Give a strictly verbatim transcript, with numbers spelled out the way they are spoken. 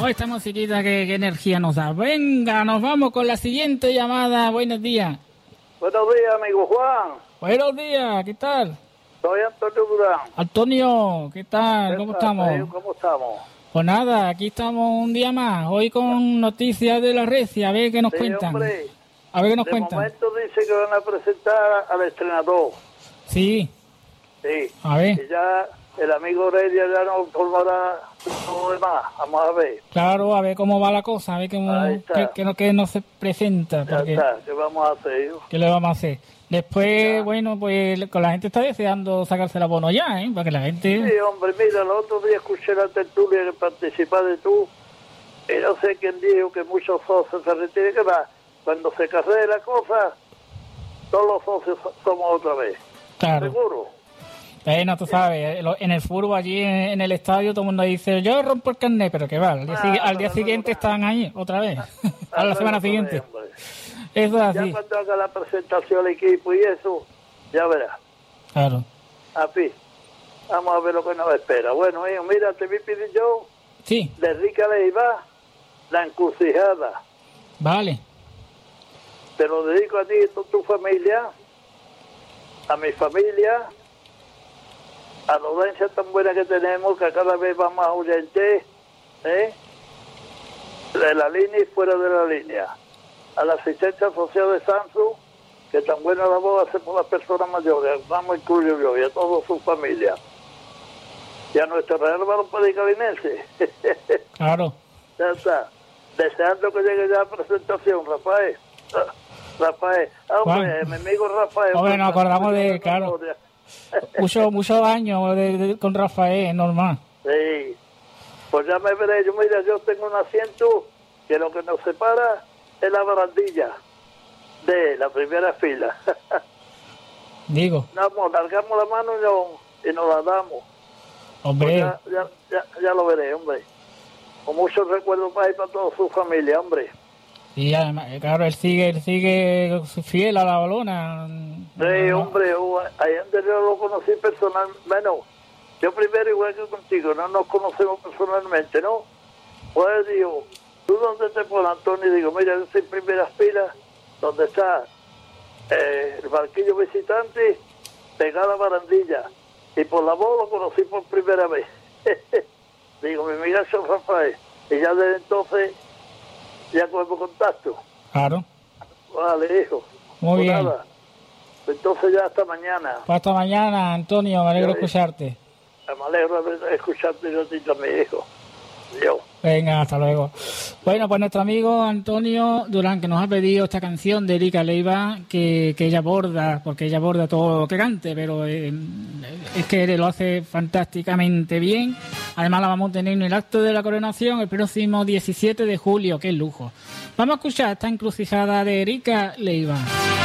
Oh, esta musiquita, qué, qué energía nos da. Venga, nos vamos con la siguiente llamada. Buenos días. Buenos días, amigo Juan. Buenos días, ¿qué tal? Soy Antonio Durán. Antonio, ¿qué tal? ¿Qué ¿Cómo tal, estamos? tío? ¿Cómo estamos? Pues nada, aquí estamos un día más. Hoy con noticias de la Recia, a ver qué nos Sí, cuentan. hombre. A ver qué nos De cuentan. momento dice que van a presentar al estrenador. Sí, Sí. a ver. Y ya el amigo Heredia ya nos informará todo lo demás. Vamos a ver. Claro, a ver cómo va la cosa, a ver cómo, Ahí está. qué, qué no, qué no se presenta. Ya Porque, está. ¿Qué vamos a hacer? Yo? ¿qué le vamos a hacer? Después, Ya. bueno, pues con la gente está deseando sacarse la bono ya, ¿eh? Para que la gente... Sí, hombre, mira, el otro día escuché la tertulia que participaba de tú. Y no sé quién dijo que muchos socios se retiren. Que va, cuando se carree la cosa, todos los socios somos otra vez. Claro. ¿Seguro? Bueno, tú sabes, en el fútbol allí en, en el estadio todo el mundo dice, yo rompo el carnet, pero que va, al día, Ah, sigui- al día pero siguiente no, no. están ahí, otra vez, a Ah, la no, semana otra siguiente. vez, hombre. Eso es Ya así. cuando haga la presentación al equipo y eso, ya verás. Claro. Así. Vamos a ver lo que nos espera. Bueno, hijo, mira, te voy a pedir yo Sí, de Rica Leiva, La Encrucijada. vale. Te lo dedico a ti y a tu, tu familia, a mi familia, a la audiencia tan buena que tenemos, que cada vez va más oyente, ¿eh? De la línea y fuera de la línea. A la asistencia social de Samsung, que tan buena labor hace por las personas mayores, vamos a incluir yo y a toda su familia. Y a nuestro Real Balón Pedicalinense. Claro. Ya está. Deseando que llegue ya la presentación, Rafael. Ah, Rafael. Ah, hombre, Juan. mi amigo Rafael. Hombre, nos acordamos de- Mucha claro. memoria. Muchos muchos años de- de- con Rafael, es normal. Sí. Pues ya me veré. Yo, mira, yo tengo un asiento que lo que nos separa es la barandilla de la primera fila. Digo, Vamos, largamos la mano y, no, y nos la damos. Pues hombre, ya, ya, ya, ya lo veré, hombre. Con muchos recuerdos para ir para toda su familia, hombre. y además, eh, claro, él sigue, él sigue fiel a la balona. Sí, No, hombre, uh, ahí antes yo lo conocí personalmente. Bueno, yo primero igual que contigo, no nos conocemos personalmente, ¿no? Pues digo, ¿tú dónde te pones, Antonio? Y digo, mira, yo estoy en primeras filas, donde está eh, el barquillo visitante, pegada a la barandilla. Y por la voz lo conocí por primera vez. Digo, mi amiga es Rafael. Y ya desde entonces, ya cogemos contacto. Claro, Vale, hijo. muy Pues bien. nada. Entonces ya hasta mañana. Pues hasta mañana, Antonio, me alegro Ya, de escucharte. Me alegro de escucharte yo a ti también, hijo. Yo. Venga, hasta luego. Bueno, pues nuestro amigo Antonio Durán, que nos ha pedido esta canción de Erika Leiva, que, que ella aborda, porque ella aborda todo lo que cante, pero eh, es que lo hace fantásticamente bien. Además la vamos a tener en el acto de la coronación el próximo diecisiete de julio, qué lujo. Vamos a escuchar esta encrucijada de Erika Leiva.